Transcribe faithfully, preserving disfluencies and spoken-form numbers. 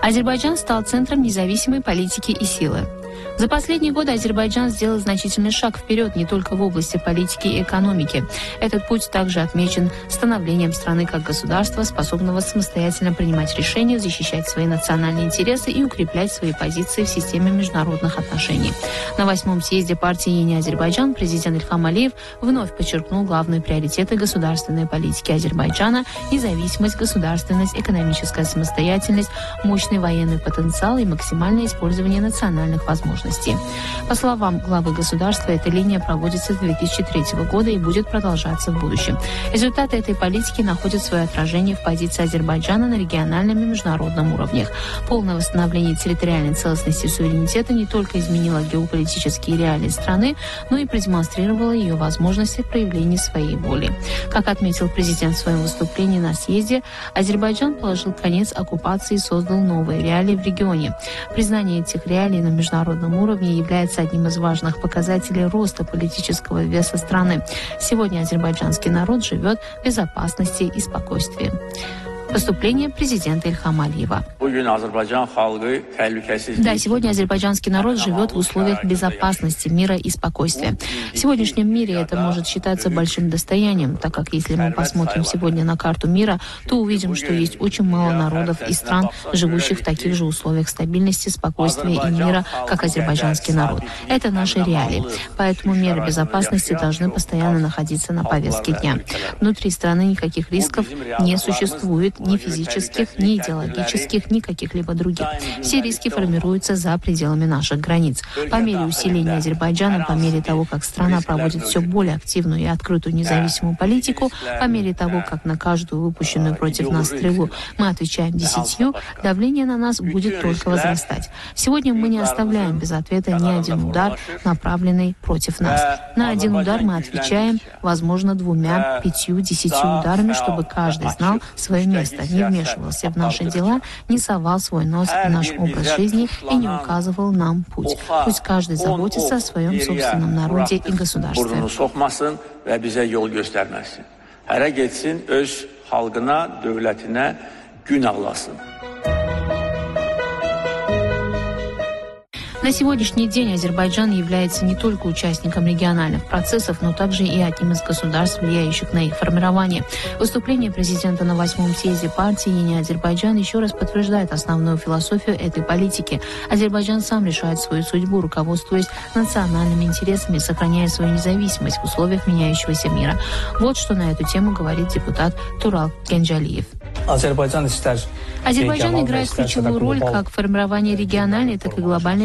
Азербайджан стал центром независимой политики и силы. За последние годы Азербайджан сделал значительный шаг вперед не только в области политики и экономики. Этот путь также отмечен становлением страны как государства, способного самостоятельно принимать решения, защищать свои национальные интересы и укреплять свои позиции в системе международных отношений. На восьмом съезде партии «Ени Азербайджан» президент Ильхам Алиев вновь подчеркнул главные приоритеты государственной политики Азербайджана: независимость, государственность, экономическая самостоятельность, мощный военный потенциал и максимальное использование национальных возможностей. По словам главы государства, эта линия проводится с две тысячи третьего года и будет продолжаться в будущем. Результаты этой политики находят свое отражение в позиции Азербайджана на региональном и международном уровнях. Полное восстановление территориальной целостности и суверенитета не только изменило геополитические реалии страны, но и продемонстрировало ее возможности проявления своей воли. Как отметил президент в своем выступлении на съезде, Азербайджан положил конец оккупации и создал новые реалии в регионе. Признание этих реалий на международном уровне является одним из важных показателей роста политического веса страны. Сегодня азербайджанский народ живет в безопасности и спокойствии. Выступление президента Ильхама Алиева. Да, сегодня азербайджанский народ живет в условиях безопасности, мира и спокойствия. В сегодняшнем мире это может считаться большим достоянием, так как если мы посмотрим сегодня на карту мира, то увидим, что есть очень мало народов и стран, живущих в таких же условиях стабильности, спокойствия и мира, как азербайджанский народ. Это наши реалии. Поэтому меры безопасности должны постоянно находиться на повестке дня. Внутри страны никаких рисков не существует, ни физических, ни идеологических, ни каких-либо других. Все риски формируются за пределами наших границ. По мере усиления Азербайджана, по мере того, как страна проводит все более активную и открытую независимую политику, по мере того, как на каждую выпущенную против нас стрелу мы отвечаем десятью, давление на нас будет только возрастать. Сегодня мы не оставляем без ответа ни один удар, направленный против нас. На один удар мы отвечаем, возможно, двумя, пятью, десятью ударами, чтобы каждый знал свое место, не вмешивался в наши дела, не совал свой нос в наш образ жизни и не указывал нам путь. Пусть каждый заботится о своем собственном народе и государстве. На сегодняшний день Азербайджан является не только участником региональных процессов, но также и одним из государств, влияющих на их формирование. Выступление президента на восьмом съезде партии «Ени Азербайджан» еще раз подтверждает основную философию этой политики. Азербайджан сам решает свою судьбу, руководствуясь национальными интересами, сохраняя свою независимость в условиях меняющегося мира. Вот что на эту тему говорит депутат Турал Генджалиев. Азербайджан играет ключевую роль как в формировании региональной, так и глобальной